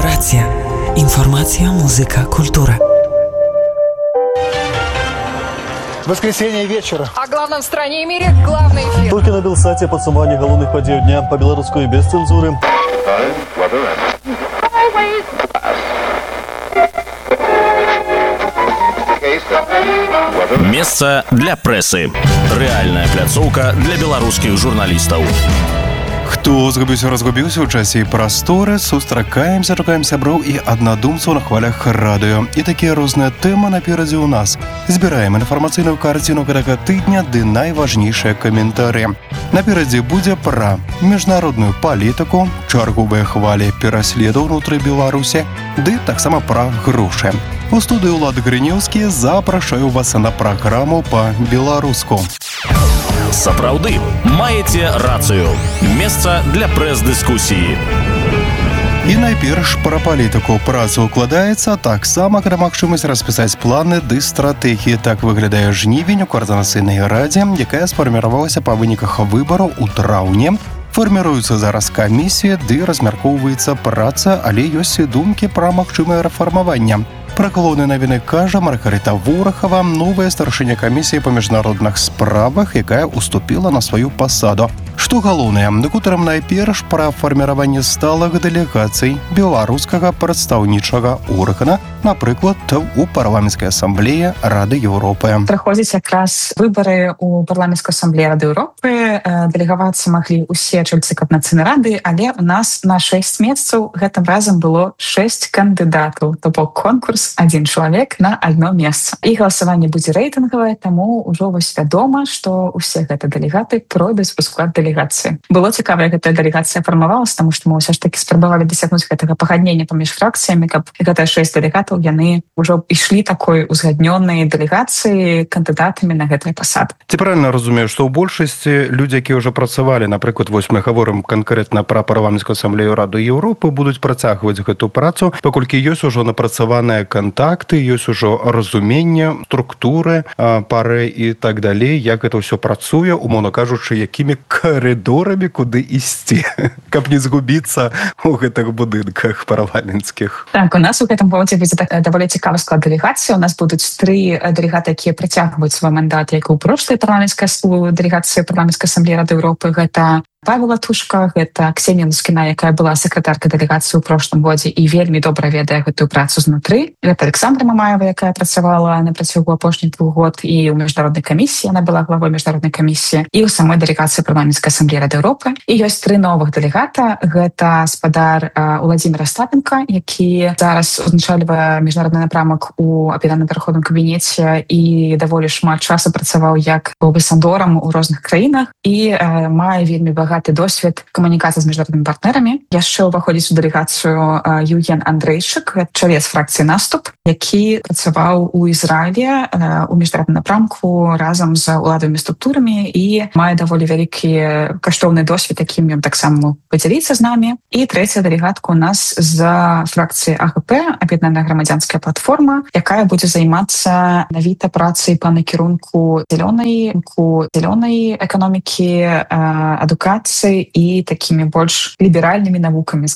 Рация. Информация, музыка, культура. Воскресенье вечер. О главном в стране и мире главный эфир. Только на Белсате подсумование головных подей дня по-белорусски без цензуры. Месца для прэсы. Рэальная пляцоўка для беларускіх журналістаў. Хто разгубіўся ў часе і прасторы, сустракаемся, шукаем сяброў і аднадумцаў на хвалях радыё. І такія розныя тэмы наперадзе ў нас. Збіраем інфармацыйную карціну гэтага тыдня ды найважнейшыя каментары. Наперадзе будзе пра міжнародную палітыку, чарговыя хвалі пераследаў унутры Беларусі, ды таксама пра грошы. У студыі Ўлад Грынеўскі запрашаю вас на праграму па-беларуску. Сапраўды, маеце рацыю. Месца для прэс-дыскусіі. І найперш пра палітыку. Праца ўкладаецца таксама на магчымасць распісаць планы ды стратэгіі. Так выглядае жнівень у каардынацыйнай радзе, якая сфарміравалася па выніках выбараў у траўні. Фарміруюцца зараз камісія ды размяркоўваецца праца, але ёсць і думкі пра магчымае рэфармаванне. Пра галоўныя навіны кажа Маргарыта Ворахава, новая старшыня камісіі па міжнародных справах, якая уступіла на сваю пасаду. Што галоўнае? Дакутарам найперш пра фарміраванне сталых дэлегацый беларускага прадстаўнічага органа, напрыклад, у парламенцкай асамблеі Рады Еўропы. Праходзяць якраз выбары ў парламенцкай асамблеі Рады Еўропы. Дэлегавацца маглі ўсе чальцы Коордынацыйнай рады, але у нас на 6 месцаў гэтым разам было 6 кандыдатаў, то бок конкурс один чалавек на одно месца. І галасаванне будзе рэйтынгавае, таму ўжо вось вядома, што ўсе гэтыя дэлегаты пройдуць у склад дэлегацыі. Было цікава, як гэтая дэлегацыя фармавалася, таму што мы ўсё ж такі спрабавалі дасягнуць гэтага пагаднення паміж фракцыямі, каб гэтыя 6 дэлегатаў яны ўжо ішлі такой узгаднёнай дэлегацыі кандыдатамі на гэтыя пасады. Ці правільна разумею, што ў большасці людзі, якія ўжо працавалі, напрыклад, вось мы гаворым канкрэтна пра парламенцкую асамблею Рады Еўропы, будуць працягваць гэту працу, паколькі ёсць ужо напрацаваныя контакты, ёсць ужо разуменне структуры, пары і так далей, як гэта ўсё працуе, умоўна кажучы, якімі карыдорамі куды ісці, каб не згубіцца ў гэтых будынках парламенцкіх. Так, у нас у гэтым годзе будзе даволі цікавы склад дэлегацыі. У нас будуць 3 дэлегаты, якія працягваюць свой мандат, як і ў прошлай парламенцкай дэлегацыі парламенцкай асамблеі Рады Еўропы. Гэта Павел Латушка, гэта Ксенія Лускіна, якая была сакратаркай дэлегацыі ў прошлым годзе і вельмі добра ведае гэтую працу знутры. Гэта Александра Мамаева, якая працавала на працягу апошніх 2 год і ў міжнароднай камісіі, яна была главой міжнароднай камісіі, і ў самой дэлегацыі парламенцкай асамблеі Рады Еўропы. І ёсць 3 новых дэлегата. Гэта спадар Уладзімір Астапенка, які зараз узначальвае міжнародны напрамак у аб'яднаным пераходным кабінеце і даволі шмат часу працаваў як амбасадорам у розных краінах і мае вельмі багаты досвед камунікацыі з міжнароднымі партнерамі. Яшчэ ўваходзіць у дэлегацыю Юген Андрейчык, чалец фракцыі «Наступ», які працаваў у Ізраілі у міжнародным напрамку разам з уладавымі структурамі і мае даволі вялікі каштоўны досвед, якім ён таксама падзяліцца з намі. І трэцяя дэлегатка у нас з фракцыі АГП, аб'яднаная грамадзянская платформа, якая будзе займацца навіта працай па накірунку зялёнай эканомікі, адукацыі і такімі больш ліберальнымі навукамі,